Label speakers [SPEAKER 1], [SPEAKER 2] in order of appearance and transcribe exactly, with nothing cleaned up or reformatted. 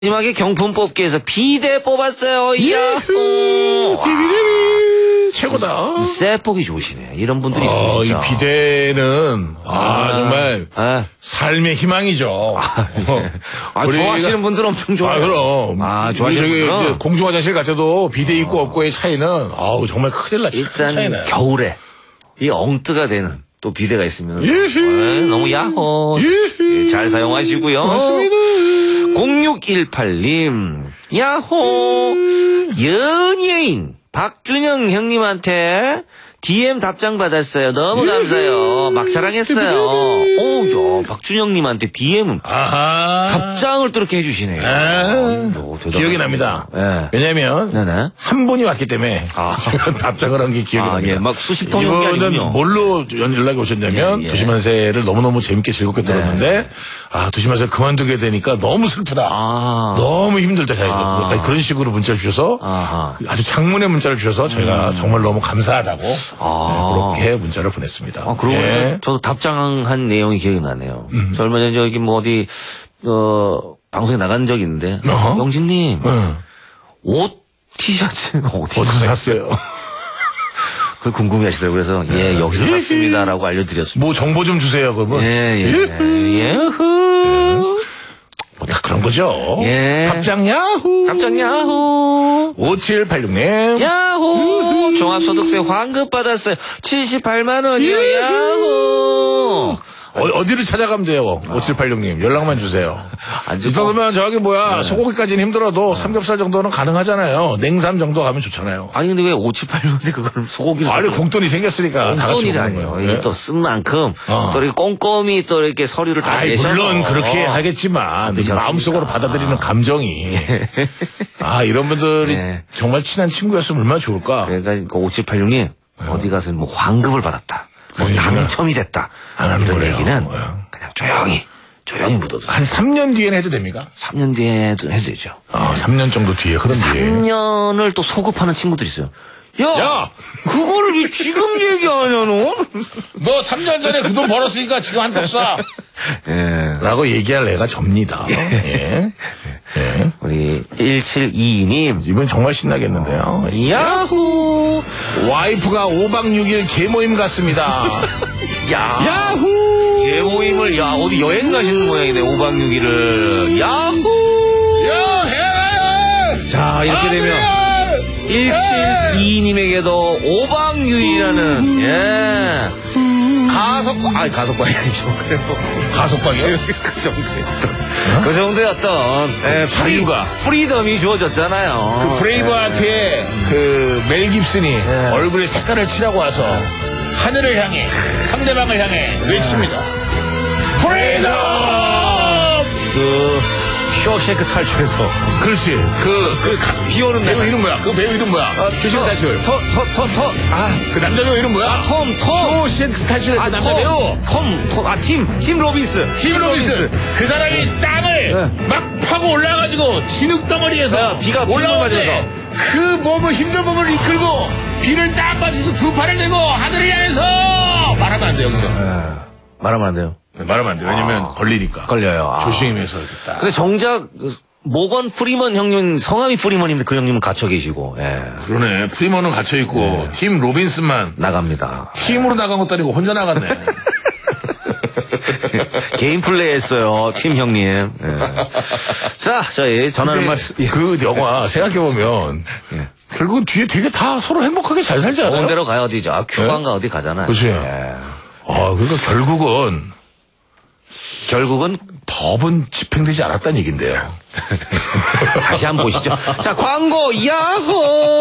[SPEAKER 1] 마지막에 경품 뽑기에서 비대 뽑았어요. 야호!
[SPEAKER 2] 디비디비 최고다.
[SPEAKER 1] 쇠폭이 좋으시네. 이런 분들이
[SPEAKER 2] 어,
[SPEAKER 1] 있으시죠.
[SPEAKER 2] 이 비대는 아,
[SPEAKER 1] 아,
[SPEAKER 2] 정말
[SPEAKER 1] 아.
[SPEAKER 2] 삶의 희망이죠.
[SPEAKER 1] 아, 네. 아,
[SPEAKER 2] 우리가-
[SPEAKER 1] 좋아하시는 분들은 엄청 좋아요.
[SPEAKER 2] 아, 그럼.
[SPEAKER 1] 아, 좋아하시는
[SPEAKER 2] 저기
[SPEAKER 1] 분들은
[SPEAKER 2] 이제 공중 화장실 갈 때도 비대 있고 없고의 차이는 아우 정말 큰일 나죠.
[SPEAKER 1] 일단
[SPEAKER 2] 차이나요.
[SPEAKER 1] 겨울에 이 엉뜨가 되는 또 비대가 있으면
[SPEAKER 2] 예히.
[SPEAKER 1] 아, 너무 야호.
[SPEAKER 2] 예히.
[SPEAKER 1] 예, 잘 사용하시고요.
[SPEAKER 2] 맞습니다.
[SPEAKER 1] 공육일팔 님 야호. 연예인 박준영 형님한테 디엠 답장 받았어요. 너무 감사해요. 막 자랑했어요. 오, 야, 박준영님한테 디엠
[SPEAKER 2] 아하.
[SPEAKER 1] 답장을 또 이렇게 해주시네요.
[SPEAKER 2] 아,
[SPEAKER 1] 오, 대단하십니다.
[SPEAKER 2] 기억이 납니다.
[SPEAKER 1] 예.
[SPEAKER 2] 왜냐면
[SPEAKER 1] 네네.
[SPEAKER 2] 한 분이 왔기 때문에
[SPEAKER 1] 아.
[SPEAKER 2] 제가 답장을 한 게 기억이
[SPEAKER 1] 아,
[SPEAKER 2] 납니다.
[SPEAKER 1] 예, 막 수십 통이 온게
[SPEAKER 2] 이분은
[SPEAKER 1] 아니군요.
[SPEAKER 2] 뭘로 연- 연락이 오셨냐면
[SPEAKER 1] 예, 예.
[SPEAKER 2] 두시만세를 너무너무 재밌게 즐겁게
[SPEAKER 1] 네.
[SPEAKER 2] 들었는데 아 두시만세 그만두게 되니까 너무 슬프다.
[SPEAKER 1] 아.
[SPEAKER 2] 너무 힘들다.
[SPEAKER 1] 아.
[SPEAKER 2] 아. 그런 식으로 문자를 주셔서
[SPEAKER 1] 아하.
[SPEAKER 2] 아주 창문의 문자를 주셔서 저희가 정말 너무 감사하다고
[SPEAKER 1] 아.
[SPEAKER 2] 네, 그렇게 문자를 보냈습니다.
[SPEAKER 1] 아, 그러고
[SPEAKER 2] 예.
[SPEAKER 1] 보니까 저도 답장한 내용이 기억이 나네요.
[SPEAKER 2] 음.
[SPEAKER 1] 저 얼마 전에 저기 뭐 어디, 어, 방송에 나간 적이 있는데.
[SPEAKER 2] 어허?
[SPEAKER 1] 영진님,
[SPEAKER 2] 응.
[SPEAKER 1] 옷 티셔츠, 어디
[SPEAKER 2] 어디서 샀어요?
[SPEAKER 1] 그걸 궁금해 하시더라고요. 그래서, 예, 여기서 샀습니다라고 알려드렸습니다.
[SPEAKER 2] 뭐 정보 좀 주세요, 그분.
[SPEAKER 1] 예, 예, 예후.
[SPEAKER 2] 뭐 다 그런 거죠.
[SPEAKER 1] 예.
[SPEAKER 2] 답장 야후.
[SPEAKER 1] 답장 야호.
[SPEAKER 2] 오칠팔육 님.
[SPEAKER 1] 야호. 종합소득세 환급 받았어요. 칠십팔만 원이요. 야호.
[SPEAKER 2] 어, 어디를 찾아가면 돼요? 오칠팔육 님. 연락만 주세요.
[SPEAKER 1] 안
[SPEAKER 2] 이 정도면 저기 뭐야,
[SPEAKER 1] 네.
[SPEAKER 2] 소고기까지는 힘들어도 삼겹살 정도는 가능하잖아요. 냉삼 정도 가면 좋잖아요.
[SPEAKER 1] 아니, 근데 왜 오칠팔육인데 그걸 소고기를.
[SPEAKER 2] 아니, 공돈이 생겼으니까 다 같이 먹는
[SPEAKER 1] 돈이라니요.
[SPEAKER 2] 거예요.
[SPEAKER 1] 이게
[SPEAKER 2] 예?
[SPEAKER 1] 또 쓴 만큼
[SPEAKER 2] 어.
[SPEAKER 1] 또 이렇게 꼼꼼히 또 이렇게 서류를 다
[SPEAKER 2] 아이,
[SPEAKER 1] 내셔서.
[SPEAKER 2] 물론 그렇게 하겠지만
[SPEAKER 1] 드셨습니다.
[SPEAKER 2] 마음속으로 받아들이는 감정이 아 이런 분들이
[SPEAKER 1] 네.
[SPEAKER 2] 정말 친한 친구였으면 얼마나 좋을까.
[SPEAKER 1] 그러니까 그 오칠팔육 님 어디 가서 뭐 환급을 받았다. 뭐
[SPEAKER 2] 그 얘기는
[SPEAKER 1] 당첨이 됐다.
[SPEAKER 2] 안 하는
[SPEAKER 1] 이런
[SPEAKER 2] 거래요.
[SPEAKER 1] 얘기는
[SPEAKER 2] 어.
[SPEAKER 1] 그냥 조용히 조용히 묻어도
[SPEAKER 2] 한 삼 년 뒤에는 해도 됩니까?
[SPEAKER 1] 삼 년 뒤에도 해도 되죠.
[SPEAKER 2] 아, 삼 년 정도 뒤에 흐른 뒤에.
[SPEAKER 1] 삼 년을 또 소급하는 친구들이 있어요. 야,
[SPEAKER 2] 야!
[SPEAKER 1] 그거를 왜 지금 얘기하냐 너?
[SPEAKER 2] 너 삼 년 전에 그 돈 벌었으니까 지금 한턱 쏴.
[SPEAKER 1] 예.
[SPEAKER 2] 라고 얘기할 애가 접니다. 예. 예.
[SPEAKER 1] 우리 일칠이이 님
[SPEAKER 2] 이번 정말 신나겠는데요.
[SPEAKER 1] 야호.
[SPEAKER 2] 와이프가 오박 육일 개모임 갔습니다.
[SPEAKER 1] 야.
[SPEAKER 2] 야후!
[SPEAKER 1] 개모임을 야 어디 여행 가시는 모양이네. 오박 육일을 야호.
[SPEAKER 2] 야, 해라야!
[SPEAKER 1] 자 이렇게 되면
[SPEAKER 2] 아,
[SPEAKER 1] 일칠이이 님에게도 오박 육일이라는 예 가석방 아니 가석방이 아니죠. 그래도
[SPEAKER 2] 가속방이요?
[SPEAKER 1] 그 정도의 어떤 그 정도의 어떤 예, 프리,
[SPEAKER 2] 자유가.
[SPEAKER 1] 프리덤이 주어졌잖아요.
[SPEAKER 2] 브레이브하트의 그 멜 깁슨이 얼굴에 색깔을 칠하고 와서 하늘을 향해 상대방을 향해 외칩니다. 프리덤!
[SPEAKER 1] 그 쇼셰크 탈출에서
[SPEAKER 2] 그렇지. 그, 그, 가-
[SPEAKER 1] 비 오는
[SPEAKER 2] 배우
[SPEAKER 1] 날
[SPEAKER 2] 이름 뭐야? 그 배우 이름 뭐야? 쇼셰크 탈출.
[SPEAKER 1] 터터터터아
[SPEAKER 2] 그 남자 배우 이름 뭐야?
[SPEAKER 1] 톰, 톰.
[SPEAKER 2] 쇼셰크 탈출의 그
[SPEAKER 1] 아,
[SPEAKER 2] 남자
[SPEAKER 1] 톰,
[SPEAKER 2] 배우.
[SPEAKER 1] 톰, 톰, 아, 팀, 팀 로빈스.
[SPEAKER 2] 팀 로빈스. 그 사람이 땅을 막 파고 올라가지고 진흙덩어리에서
[SPEAKER 1] 네, 비가 비가
[SPEAKER 2] 올라오는데
[SPEAKER 1] 맞아서.
[SPEAKER 2] 그 몸을 힘든 몸을 이끌고 비를 딱 맞춰서 두 팔을 들고 하늘을 향해서 말하면 안 돼 여기서.
[SPEAKER 1] 말하면 안 돼요.
[SPEAKER 2] 네, 말하면 안 돼. 왜냐면 걸리니까.
[SPEAKER 1] 걸려요. 아.
[SPEAKER 2] 조심해서 이렇게 딱.
[SPEAKER 1] 근데 정작 그 모건 프리먼 형님, 성함이 프리먼인데 그 형님은 갇혀 계시고, 예,
[SPEAKER 2] 그러네. 프리먼은 갇혀 있고 팀 로빈슨만
[SPEAKER 1] 나갑니다.
[SPEAKER 2] 팀으로 나간 것도 아니고 혼자 나갔네.
[SPEAKER 1] 개인 플레이 했어요, 팀 형님. 예. 자, 저희 전하는 말씀. 예.
[SPEAKER 2] 그 영화 생각해 보면 결국 뒤에 되게 다 서로 행복하게 잘 살지 않아요?
[SPEAKER 1] 좋은 데로 가야 어디죠? 아, 큐바인가 어디 가잖아요.
[SPEAKER 2] 그치.
[SPEAKER 1] 예.
[SPEAKER 2] 아, 그러니까 결국은
[SPEAKER 1] 결국은
[SPEAKER 2] 법은 집행되지 않았다는 얘긴데요.
[SPEAKER 1] 다시 한번 보시죠. 자, 광고, 야호!